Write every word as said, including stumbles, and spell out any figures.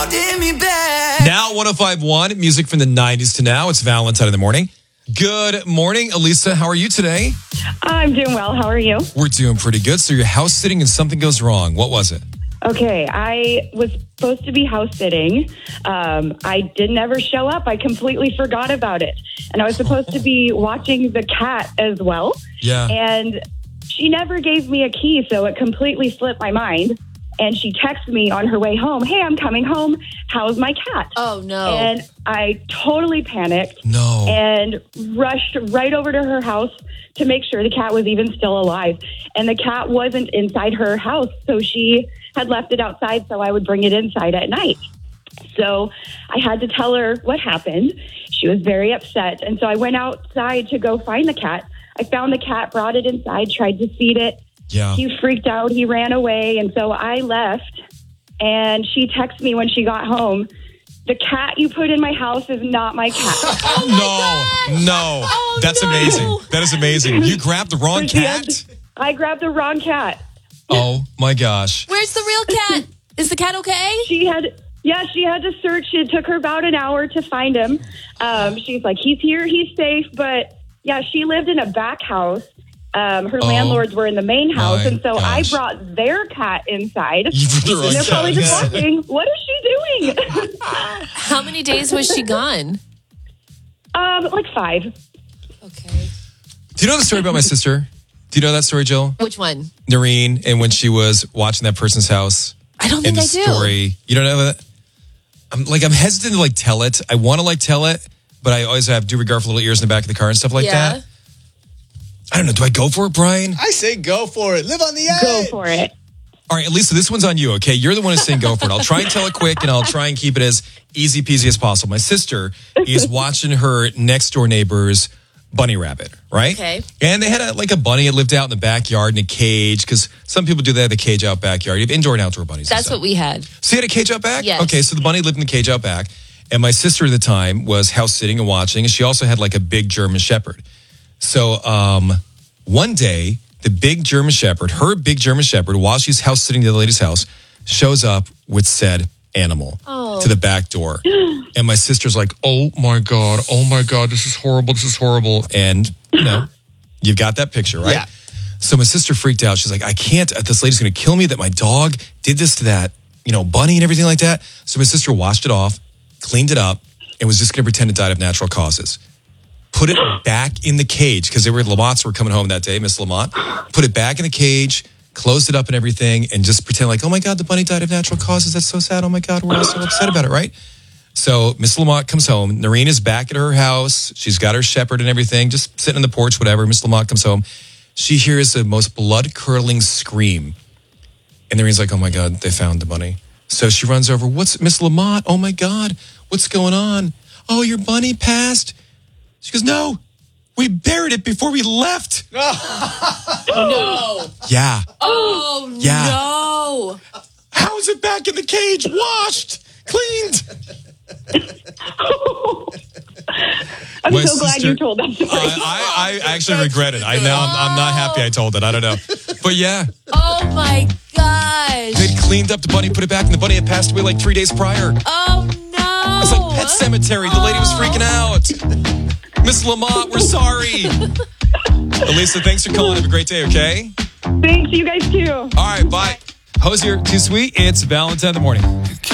holding me back. Now one oh five point one, music from the nineties to now. It's Valentine in the morning. Good morning, Elisa. How are you today? I'm doing well. How are you? We're doing pretty good. So you're house sitting and something goes wrong. What was it? Okay, I was supposed to be house sitting. Um, I didn't ever show up. I completely forgot about it. And I was supposed to be watching the cat as well. Yeah. And she never gave me a key, so it completely slipped my mind. And she texted me on her way home, hey, I'm coming home. How's my cat? Oh, no. And I totally panicked. No. And rushed right over to her house to make sure the cat was even still alive. And the cat wasn't inside her house, so she had left it outside so I would bring it inside at night. So I had to tell her what happened. She was very upset. And so I went outside to go find the cat. I found the cat, brought it inside, tried to feed it. Yeah. He freaked out. He ran away. And so I left. And she texted me when she got home, the cat you put in my house is not my cat. Oh my no, gosh. no. Oh, That's no. amazing. That is amazing. You grabbed the wrong She cat? had- I grabbed the wrong cat. Oh, my gosh. Where's the real cat? Is the cat okay? She had, yeah, she had to search. It took her about an hour to find him. Um, she's like, he's here, he's safe. But yeah, she lived in a back house. Um, her Oh, landlords were in the main house. my And so gosh. I brought their cat inside. You put the And wrong they're probably cat. just watching, what is she doing? How many days was she gone? um, like five. Okay. Do you know the story about my sister? Do you know that story, Jill? Which one? Noreen, and when she was watching that person's house. I don't And think the I do. story. You don't know that? I'm like, I'm hesitant to like tell it. I want to like tell it, but I always have due regard for little ears in the back of the car and stuff like Yeah. that. I don't know. Do I go for it, Brian? I say go for it. Live on the edge. Go for it. All right, Lisa, this one's on you, okay? You're the one who's saying go for it. I'll try and tell it quick, and I'll try and keep it as easy peasy as possible. My sister is watching her next door neighbor's bunny rabbit, right? Okay. And they had a, like a bunny that lived out in the backyard in a cage, because some people do that, the cage out backyard. You have indoor and outdoor bunnies. and That's stuff. what we had. So you had a cage out back? Yes. Okay, so the bunny lived in the cage out back. And my sister at the time was house sitting and watching, and she also had like a big German Shepherd. So um, one day, the big German Shepherd, her big German Shepherd, while she's house sitting at the lady's house, shows up with said animal Oh. to the back door. And my sister's like, oh my God, oh my God, this is horrible, this is horrible. And, you know, you've got that picture, right? Yeah. So my sister freaked out. She's like, I can't, this lady's going to kill me that my dog did this to that, you know, bunny and everything like that. So my sister washed it off, cleaned it up, and was just going to pretend it died of natural causes. Put it back in the cage, because they were, Lamont's were coming home that day, Miss Lamont. Put it back in the cage, closed it up and everything, and just pretend like, oh my God, the bunny died of natural causes. That's so sad. Oh my God, we're all so upset about it, right? So Miss Lamont comes home. Noreen is back at her house. She's got her shepherd and everything, just sitting on the porch, whatever. Miss Lamont comes home. She hears the most blood-curdling scream. And Noreen's like, oh my God, they found the bunny. So she runs over. What's, Miss Lamont? Oh my God, what's going on? Oh, your bunny passed? She goes, no, we buried it before we left. No. Yeah. Oh, Yeah. no. How is it back in the cage? Washed, cleaned. I'm My so glad sister- you told that story. Uh, I, I actually regret it. I know I'm, I'm not happy I told it. I don't know. But yeah, Oh, my gosh. they'd cleaned up the bunny, put it back, and the bunny had passed away like three days prior. Oh, no. It's like Pet Cemetery. The lady was freaking out. Miss Lamont, we're sorry. Elisa, thanks for calling. Have a great day, okay? Thanks, you guys too. All right, bye. Hosier, too sweet. It's Valentine in the morning.